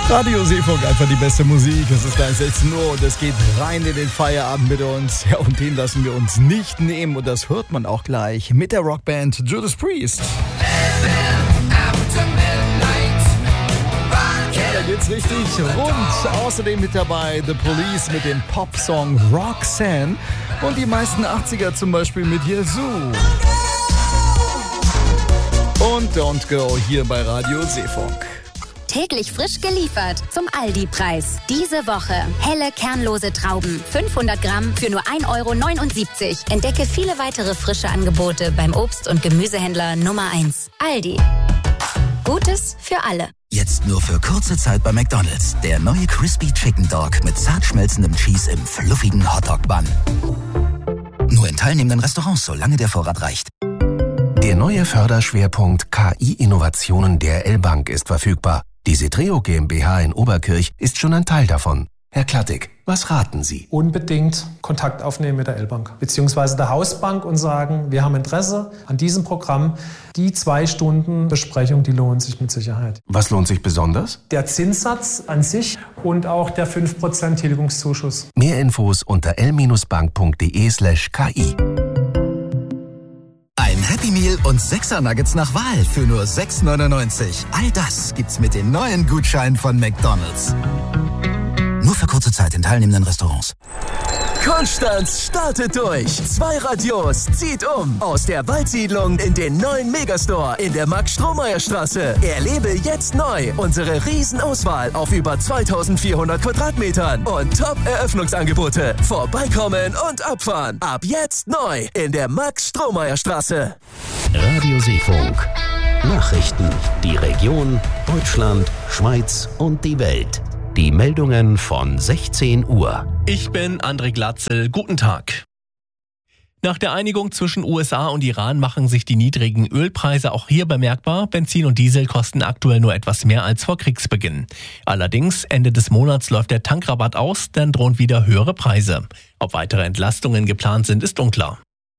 Radio Seefunk, einfach die beste Musik. Es ist gleich 16 Uhr und es geht rein in den Feierabend mit uns. Ja, und den lassen wir uns nicht nehmen. Und das hört man auch gleich mit der Rockband Judas Priest. Da geht's richtig rund. Außerdem mit dabei The Police mit dem Popsong Roxanne. Und die meisten 80er zum Beispiel mit Yazoo. Und Don't Go hier bei Radio Seefunk. Täglich frisch geliefert zum Aldi-Preis. Diese Woche helle, kernlose Trauben. 500 Gramm für nur 1,79 €. Entdecke viele weitere frische Angebote beim Obst- und Gemüsehändler Nummer 1. Aldi. Gutes für alle. Jetzt nur für kurze Zeit bei McDonald's. Der neue Crispy Chicken Dog mit zart schmelzendem Cheese im fluffigen Hotdog-Bun. Nur in teilnehmenden Restaurants, solange der Vorrat reicht. Der neue Förderschwerpunkt KI-Innovationen der L-Bank ist verfügbar. Die Setreo GmbH in Oberkirch ist schon ein Teil davon. Herr Klattig, was raten Sie? Unbedingt Kontakt aufnehmen mit der L-Bank bzw. der Hausbank und sagen, wir haben Interesse an diesem Programm. Die 2 Stunden Besprechung, die lohnt sich mit Sicherheit. Was lohnt sich besonders? Der Zinssatz an sich und auch der 5% Tilgungszuschuss. Mehr Infos unter l-bank.de/ki. Ein Happy Meal und 6er Nuggets nach Wahl für nur 6,99 €. All das gibt's mit den neuen Gutscheinen von McDonald's. Nur für kurze Zeit in teilnehmenden Restaurants. Konstanz startet durch. 2 Radios zieht um. Aus der Waldsiedlung in den neuen Megastore in der Max-Strohmeier-Straße. Erlebe jetzt neu unsere Riesenauswahl auf über 2400 Quadratmetern und Top-Eröffnungsangebote. Vorbeikommen und abfahren. Ab jetzt neu in der Max-Strohmeier-Straße. Radio Seefunk. Nachrichten. Die Region, Deutschland, Schweiz und die Welt. Die Meldungen von 16 Uhr. Ich bin André Glatzel. Guten Tag. Nach der Einigung zwischen USA und Iran machen sich die niedrigen Ölpreise auch hier bemerkbar. Benzin und Diesel kosten aktuell nur etwas mehr als vor Kriegsbeginn. Allerdings, Ende des Monats läuft der Tankrabatt aus, dann drohen wieder höhere Preise. Ob weitere Entlastungen geplant sind, ist unklar.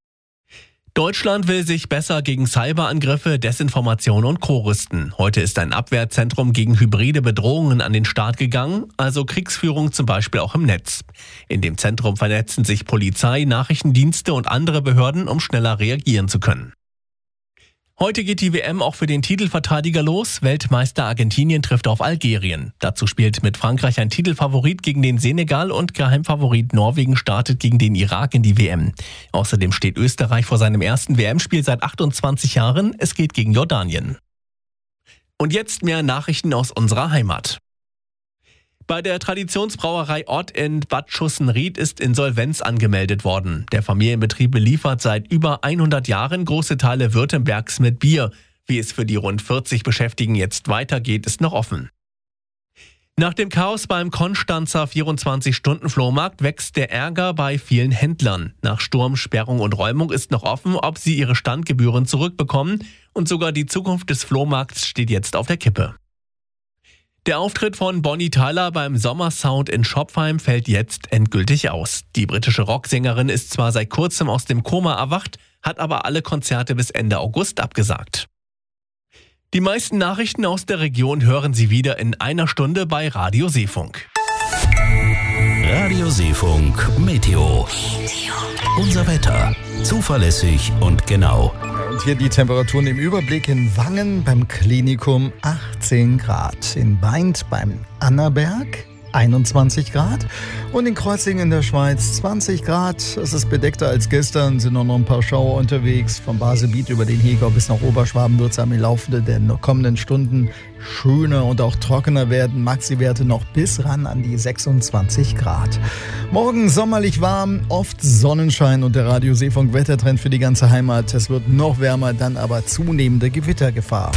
Deutschland will sich besser gegen Cyberangriffe, Desinformation und Co. rüsten. Heute ist ein Abwehrzentrum gegen hybride Bedrohungen an den Start gegangen, also Kriegsführung zum Beispiel auch im Netz. In dem Zentrum vernetzen sich Polizei, Nachrichtendienste und andere Behörden, um schneller reagieren zu können. Heute geht die WM auch für den Titelverteidiger los. Weltmeister Argentinien trifft auf Algerien. Dazu spielt mit Frankreich ein Titelfavorit gegen den Senegal und Geheimfavorit Norwegen startet gegen den Irak in die WM. Außerdem steht Österreich vor seinem ersten WM-Spiel seit 28 Jahren. Es geht gegen Jordanien. Und jetzt mehr Nachrichten aus unserer Heimat. Bei der Traditionsbrauerei Ott in Bad Schussenried ist Insolvenz angemeldet worden. Der Familienbetrieb beliefert seit über 100 Jahren große Teile Württembergs mit Bier. Wie es für die rund 40 Beschäftigten jetzt weitergeht, ist noch offen. Nach dem Chaos beim Konstanzer 24-Stunden-Flohmarkt wächst der Ärger bei vielen Händlern. Nach Sturm, Sperrung und Räumung ist noch offen, ob sie ihre Standgebühren zurückbekommen. Und sogar die Zukunft des Flohmarkts steht jetzt auf der Kippe. Der Auftritt von Bonnie Tyler beim Sommersound in Schopfheim fällt jetzt endgültig aus. Die britische Rocksängerin ist zwar seit kurzem aus dem Koma erwacht, hat aber alle Konzerte bis Ende August abgesagt. Die meisten Nachrichten aus der Region hören Sie wieder in einer Stunde bei Radio Seefunk. Radio Seefunk Meteo. Unser Wetter. Zuverlässig und genau. Und hier die Temperaturen im Überblick: in Wangen beim Klinikum 18 Grad, in Baindt beim Annaberg 21 Grad und in Kreuzlingen in der Schweiz 20 Grad. Es ist bedeckter als gestern, sind noch ein paar Schauer unterwegs. Vom Baselbiet über den Hegau bis nach Oberschwaben wird es am Laufe der kommenden Stunden schöner und auch trockener werden. Maxi-Werte noch bis ran an die 26 Grad. Morgen sommerlich warm, oft Sonnenschein und der Radio Seefunk Wettertrend für die ganze Heimat. Es wird noch wärmer, dann aber zunehmende Gewittergefahr.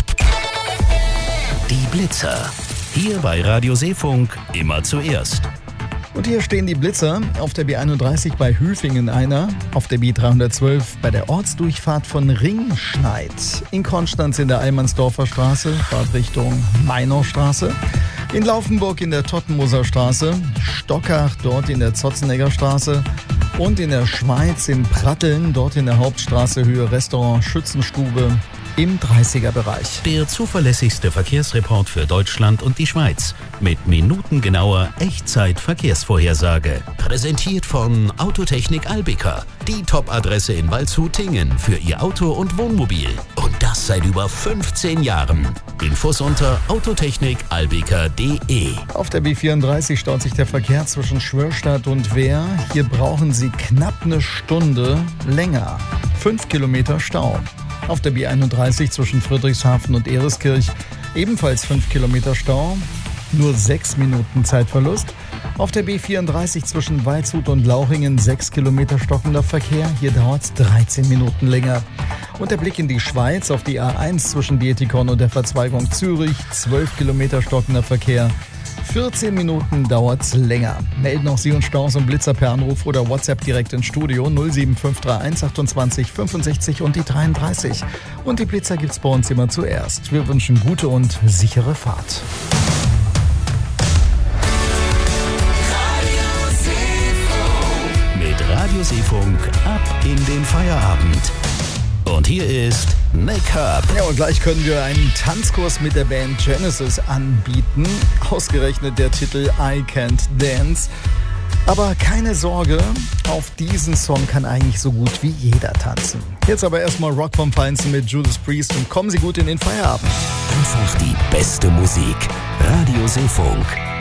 Die Blitzer. Hier bei Radio Seefunk immer zuerst. Und hier stehen die Blitzer. Auf der B31 bei Hüfingen einer, auf der B312 bei der Ortsdurchfahrt von Ringschneid, in Konstanz in der Allmannsdorfer Straße, Fahrtrichtung Mainaustraße, in Laufenburg in der Tottenmoser Straße, Stockach dort in der Zotzenegger Straße und in der Schweiz in Pratteln, dort in der Hauptstraße Höhe Restaurant Schützenstube, im 30er-Bereich. Der zuverlässigste Verkehrsreport für Deutschland und die Schweiz. Mit minutengenauer Echtzeit-Verkehrsvorhersage. Präsentiert von Autotechnik Albica. Die Top-Adresse in Waldshut-Tingen für Ihr Auto und Wohnmobil. Und das seit über 15 Jahren. Infos unter autotechnikalbica.de. Auf der B34 staut sich der Verkehr zwischen Schwörstadt und Wehr. Hier brauchen Sie knapp eine Stunde länger. 5 Kilometer Stau. Auf der B31 zwischen Friedrichshafen und Ereskirch ebenfalls 5 Kilometer Stau. Nur 6 Minuten Zeitverlust. Auf der B34 zwischen Waldshut und Lauchingen 6 Kilometer stockender Verkehr. Hier dauert es 13 Minuten länger. Und der Blick in die Schweiz auf die A1 zwischen Dietikon und der Verzweigung Zürich. 12 Kilometer stockender Verkehr. 14 Minuten dauert's länger. Melden auch Sie uns Staus und Blitzer per Anruf oder WhatsApp direkt ins Studio 07531 28 65 und die 33. Und die Blitzer gibt's bei uns immer zuerst. Wir wünschen gute und sichere Fahrt. Mit Radioseefunk ab in den Feierabend. Und hier ist Nick Hub. Ja, und gleich können wir einen Tanzkurs mit der Band Genesis anbieten. Ausgerechnet der Titel I Can't Dance. Aber keine Sorge, auf diesen Song kann eigentlich so gut wie jeder tanzen. Jetzt aber erstmal Rock vom Feinsten mit Judas Priest und kommen Sie gut in den Feierabend. Einfach die beste Musik. Radioseefunk.